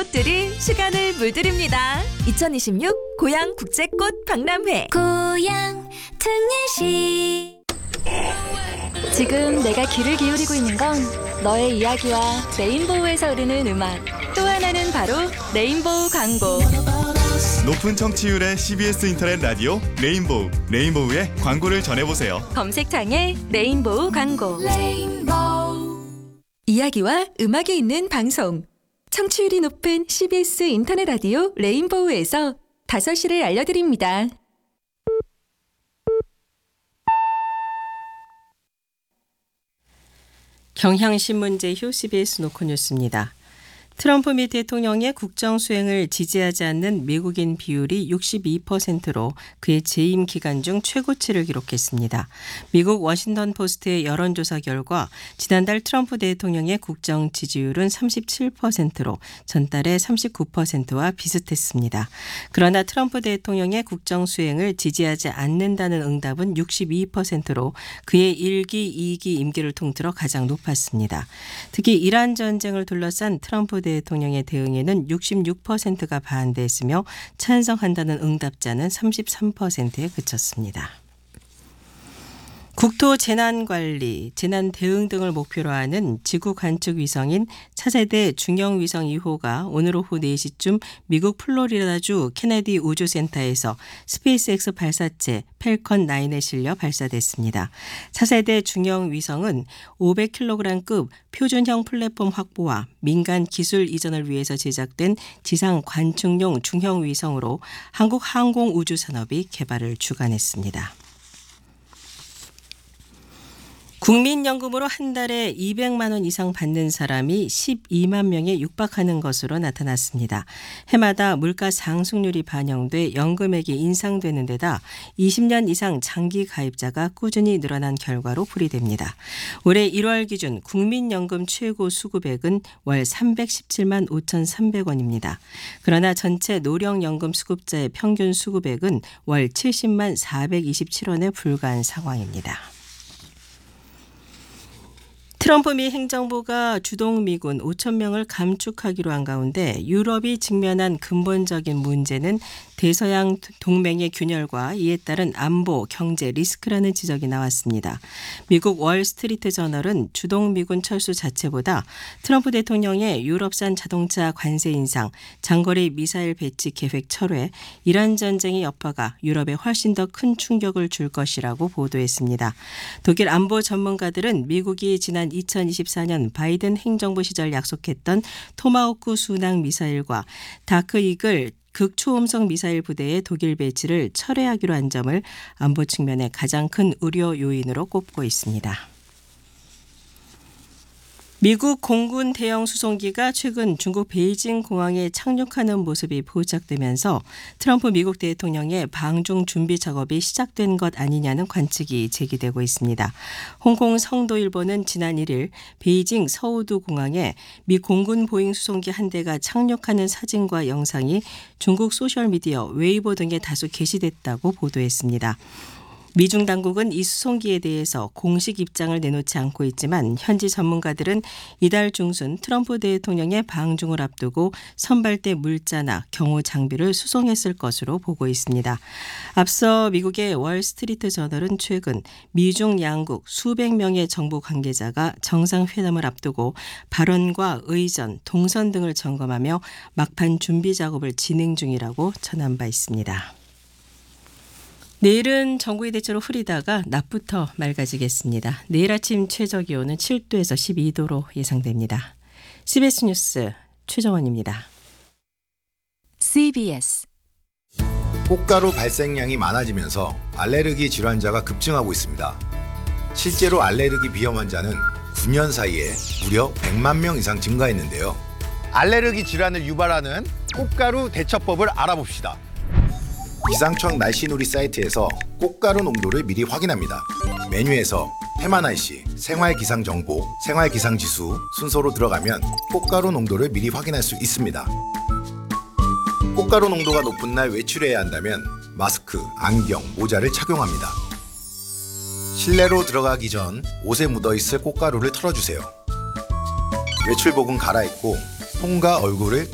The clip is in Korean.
꽃들이 시간을 물들입니다. 2026 고향 국제꽃 박람회. 고향 특례시. 지금 내가 귀를 기울이고 있는 건 너의 이야기와 레인보우에서 흐르는 음악. 또 하나는 바로 레인보우 광고. 높은 청취율의 CBS 인터넷 라디오 레인보우. 레인보우의 광고를 전해보세요. 검색창에 레인보우 광고. 이야기와 음악이 있는 방송. 청취율이 높은 CBS 인터넷 라디오 레인보우에서 5시를 알려드립니다. 경향신문제휴 CBS 노컷뉴스입니다. 트럼프 미 대통령의 국정 수행을 지지하지 않는 미국인 비율이 62%로 그의 재임 기간 중 최고치를 기록했습니다. 미국 워싱턴 포스트의 여론조사 결과 지난달 트럼프 대통령의 국정 지지율은 37%로 전달의 39%와 비슷했습니다. 그러나 트럼프 대통령의 국정 수행을 지지하지 않는다는 응답은 62%로 그의 1기, 2기 임기를 통틀어 가장 높았습니다. 특히 이란 전쟁을 둘러싼 트럼프 대통령의 대응에는 66%가 반대했으며 찬성한다는 응답자는 33%에 그쳤습니다. 국토재난관리, 재난대응 등을 목표로 하는 지구 관측 위성인 차세대 중형위성 2호가 오늘 오후 4시쯤 미국 플로리다주 케네디 우주센터에서 스페이스X 발사체 펠컨 9에 실려 발사됐습니다. 차세대 중형위성은 500kg급 표준형 플랫폼 확보와 민간 기술 이전을 위해서 제작된 지상 관측용 중형위성으로 한국 항공우주산업이 개발을 주관했습니다. 국민연금으로 한 달에 200만 원 이상 받는 사람이 12만 명에 육박하는 것으로 나타났습니다. 해마다 물가 상승률이 반영돼 연금액이 인상되는 데다 20년 이상 장기 가입자가 꾸준히 늘어난 결과로 풀이됩니다. 올해 1월 기준 국민연금 최고 수급액은 월 317만 5,300원입니다. 그러나 전체 노령연금 수급자의 평균 수급액은 월 70만 427원에 불과한 상황입니다. 트럼프 미 행정부가 주동미군 5천 명을 감축하기로 한 가운데 유럽이 직면한 근본적인 문제는 대서양 동맹의 균열과 이에 따른 안보, 경제 리스크라는 지적이 나왔습니다. 미국 월스트리트 저널은 주동미군 철수 자체보다 트럼프 대통령의 유럽산 자동차 관세 인상, 장거리 미사일 배치 계획 철회, 이란 전쟁의 여파가 유럽에 훨씬 더 큰 충격을 줄 것이라고 보도했습니다. 독일 안보 전문가들은 미국이 지난 2024년 바이든 행정부 시절 약속했던 토마호크 순항 미사일과 다크 이글 극초음속 미사일 부대의 독일 배치를 철회하기로 한 점을 안보 측면의 가장 큰 우려 요인으로 꼽고 있습니다. 미국 공군 대형 수송기가 최근 중국 베이징 공항에 착륙하는 모습이 포착되면서 트럼프 미국 대통령의 방중 준비 작업이 시작된 것 아니냐는 관측이 제기되고 있습니다. 홍콩 성도일보는 지난 1일 베이징 서우두 공항에 미 공군 보잉 수송기 한 대가 착륙하는 사진과 영상이 중국 소셜미디어 웨이보 등에 다수 게시됐다고 보도했습니다. 미중 당국은 이 수송기에 대해서 공식 입장을 내놓지 않고 있지만 현지 전문가들은 이달 중순 트럼프 대통령의 방중을 앞두고 선발대 물자나 경호 장비를 수송했을 것으로 보고 있습니다. 앞서 미국의 월스트리트 저널은 최근 미중 양국 수백 명의 정부 관계자가 정상회담을 앞두고 발언과 의전, 동선 등을 점검하며 막판 준비 작업을 진행 중이라고 전한 바 있습니다. 내일은 전국이 대체로 흐리다가 낮부터 맑아지겠습니다. 내일 아침 최저기온은 7도에서 12도로 예상됩니다. CBS 뉴스 최정원입니다. CBS 꽃가루 발생량이 많아지면서 알레르기 질환자가 급증하고 있습니다. 실제로 알레르기 비염 환자는 9년 사이에 무려 100만 명 이상 증가했는데요. 알레르기 질환을 유발하는 꽃가루 대처법을 알아봅시다. 기상청 날씨놀이 사이트에서 꽃가루 농도를 미리 확인합니다. 메뉴에서 해마날씨, 생활기상정보, 생활기상지수 순서로 들어가면 꽃가루 농도를 미리 확인할 수 있습니다. 꽃가루 농도가 높은 날 외출해야 한다면 마스크, 안경, 모자를 착용합니다. 실내로 들어가기 전 옷에 묻어있을 꽃가루를 털어주세요. 외출복은 갈아입고 손과 얼굴을